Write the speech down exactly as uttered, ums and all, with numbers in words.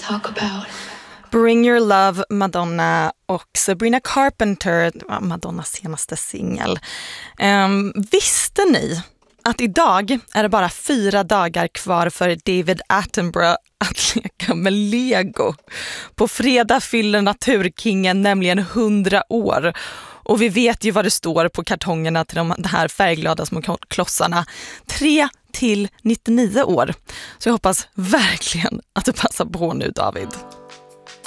talk about. Bring Your Love, Madonna och Sabrina Carpenter, Madonnas senaste singel. Um, visste ni att idag är det bara fyra dagar kvar för David Attenborough att leka med Lego? På fredag fyller Naturkingen nämligen hundra år. Och vi vet ju vad det står på kartongerna till de här färgglada små klossarna. tre till nittionio år. Så jag hoppas verkligen att du passar på nu, David.